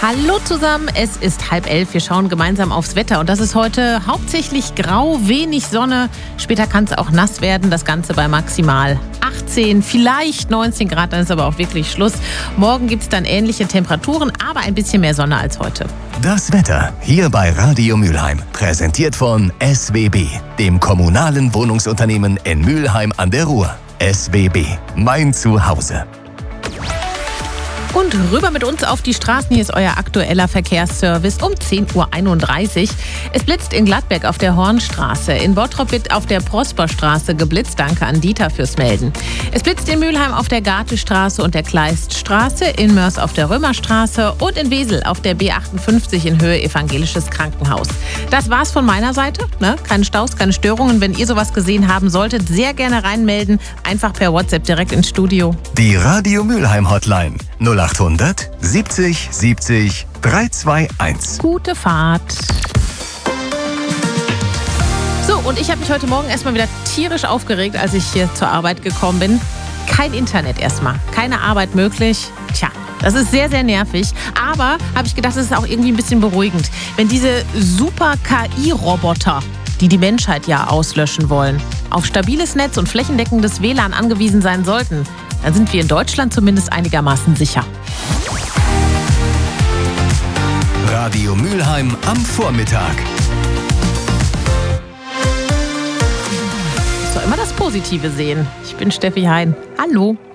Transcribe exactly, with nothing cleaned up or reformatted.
Hallo zusammen, es ist halb elf. Wir schauen gemeinsam aufs Wetter und das ist heute hauptsächlich grau, wenig Sonne. Später kann es auch nass werden, das Ganze bei maximal achtzehn, vielleicht neunzehn Grad, dann ist aber auch wirklich Schluss. Morgen gibt es dann ähnliche Temperaturen, aber ein bisschen mehr Sonne als heute. Das Wetter hier bei Radio Mülheim, präsentiert von S W B, dem kommunalen Wohnungsunternehmen in Mülheim an der Ruhr. S W B, mein Zuhause. Und rüber mit uns auf die Straßen. Hier ist euer aktueller Verkehrsservice um zehn Uhr einunddreißig. Es blitzt in Gladbeck auf der Hornstraße. In Bottrop wird auf der Prosperstraße geblitzt. Danke an Dieter fürs Melden. Es blitzt in Mülheim auf der Gartestraße und der Kleiststraße, in Mörs auf der Römerstraße und in Wesel auf der B achtundfünfzig in Höhe Evangelisches Krankenhaus. Das war's von meiner Seite. Ne? Keine Staus, keine Störungen. Wenn ihr sowas gesehen haben solltet, sehr gerne reinmelden. Einfach per WhatsApp direkt ins Studio. Die Radio Mülheim Hotline null achthundert siebzig siebzig dreihundertzweiundzwanzig. Gute Fahrt. So, und ich habe mich heute Morgen erstmal wieder tierisch aufgeregt, als ich hier zur Arbeit gekommen bin. Kein Internet erstmal, keine Arbeit möglich. Tja, das ist sehr, sehr nervig. Aber habe ich gedacht, das ist auch irgendwie ein bisschen beruhigend. Wenn diese super K I-Roboter, die die Menschheit ja auslöschen wollen, auf stabiles Netz und flächendeckendes W L A N angewiesen sein sollten, dann sind wir in Deutschland zumindest einigermaßen sicher. Radio Mülheim am Vormittag. Muss doch immer das Positive sehen. Ich bin Steffi Hein. Hallo.